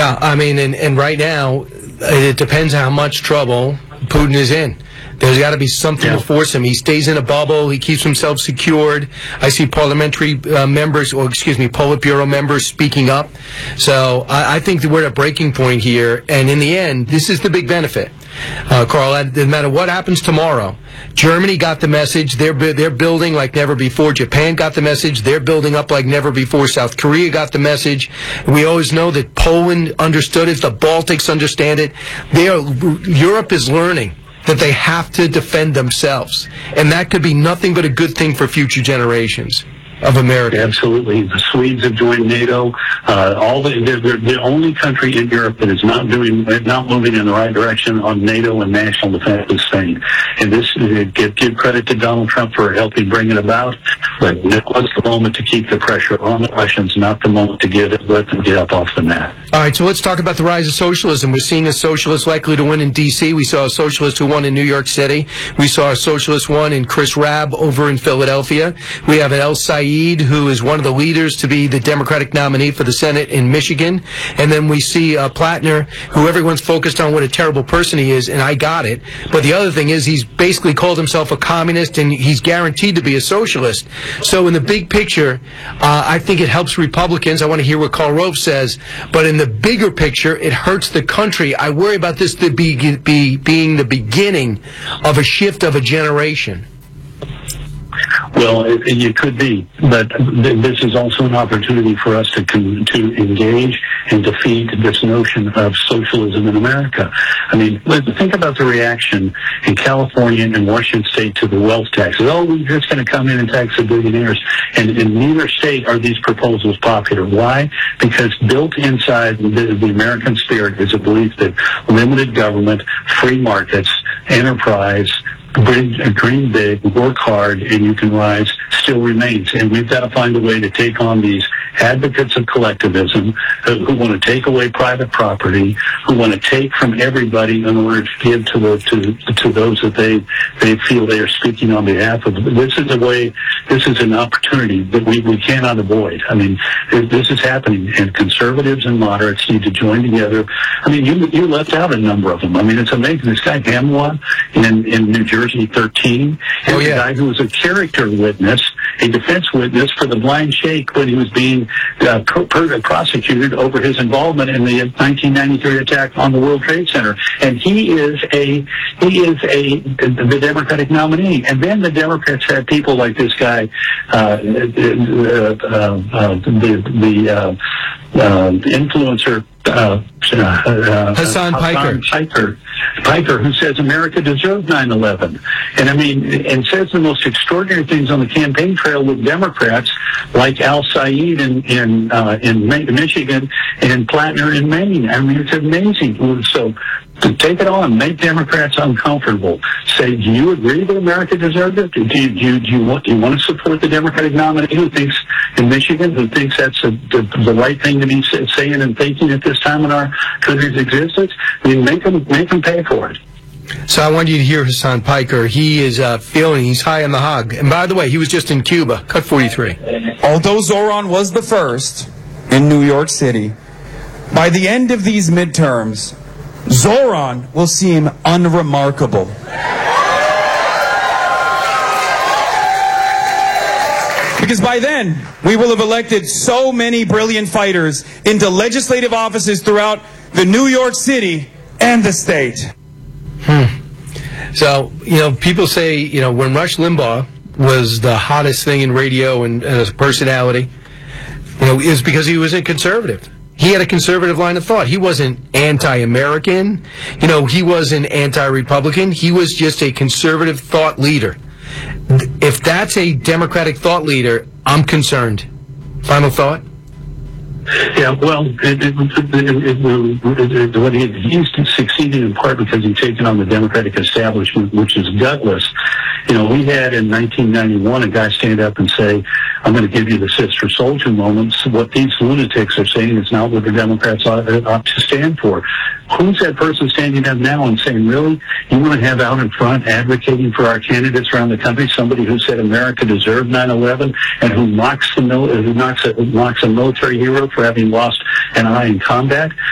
Yeah, I mean, and right now, it depends how much trouble Putin is in. There's got to be something to force him. He stays in a bubble. He keeps himself secured. I see parliamentary Politburo members speaking up. So I think that we're at a breaking point here. And in the end, this is the big benefit. Carl, no matter what happens tomorrow, Germany got the message. They're building like never before. Japan got the message. They're building up like never before. South Korea got the message. We always know that Poland understood it. The Baltics understand it. Europe is learning that they have to defend themselves. And that could be nothing but a good thing for future generations of America. Absolutely. The Swedes have joined NATO. They're the only country in Europe that is not moving in the right direction on NATO and national defense is Spain. And give credit to Donald Trump for helping bring it about. But it was the moment to keep the pressure on the Russians, not the moment to let them get up off the mat. All right, so let's talk about the rise of socialism. We're seeing a socialist likely to win in D.C. We saw a socialist who won in New York City. We saw a socialist won in Chris Rabb over in Philadelphia. We have El Said, who is one of the leaders to be the Democratic nominee for the Senate in Michigan. And then we see Plattner, who everyone's focused on what a terrible person he is, and I got it. But the other thing is he's basically called himself a communist, and he's guaranteed to be a socialist. So in the big picture, I think it helps Republicans. I want to hear what Karl Rove says. But in the bigger picture, it hurts the country. I worry about this being the beginning of a shift of a generation. Well, it could be, but this is also an opportunity for us to engage and defeat this notion of socialism in America. I mean, think about the reaction in California and Washington State to the wealth taxes. Oh, we're just going to come in and tax the billionaires. And in neither state are these proposals popular. Why? Because built inside the American spirit is a belief that limited government, free markets, enterprise, dream big, work hard, and you can rise, still remains. And we've got to find a way to take on these advocates of collectivism who want to take away private property, who want to take from everybody in order to give to those that they feel they are speaking on behalf of. This is an opportunity that we cannot avoid. I mean, this is happening, and conservatives and moderates need to join together. I mean, you left out a number of them. I mean, it's amazing. This guy Hamwa in New Jersey 13, and the guy who was a character witness, a defense witness for the blind sheikh when he was being prosecuted over his involvement in the 1993 attack on the World Trade Center, and he is the Democratic nominee. And then the Democrats had people like this guy, the influencer Hassan Piker, who says America deserved 9/11, and I mean, and says the most extraordinary things on the campaign trail with Democrats like Al Said in Michigan and Plattner in Maine. I mean, it's amazing. So to take it on, make Democrats uncomfortable. Say, do you agree that America deserved it? Do you want to support the Democratic nominee who thinks in Michigan, who thinks that's the right thing to be saying and thinking at this time in our country's existence? I mean, make them pay for it. So I want you to hear Hassan Piker. He is he's high on the hog. And by the way, he was just in Cuba. Cut 43. Although Zoran was the first in New York City, by the end of these midterms, Zoran will seem unremarkable. Because by then, we will have elected so many brilliant fighters into legislative offices throughout the New York City and the state. So, people say, when Rush Limbaugh was the hottest thing in radio and as a personality, it was because he was a conservative. He had a conservative line of thought. He wasn't anti-American. He wasn't anti-Republican. He was just a conservative thought leader. If that's a Democratic thought leader, I'm concerned. Final thought? Yeah, well, he's succeeding in part because he's taken on the Democratic establishment, which is gutless. We had in 1991 a guy stand up and say, I'm going to give you the Sister Soldier moments. What these lunatics are saying is not what the Democrats ought to stand for. Who's that person standing up now and saying, really, you want to have out in front advocating for our candidates around the country somebody who said America deserved 9/11 and who mocks a military hero for having lost an eye in combat?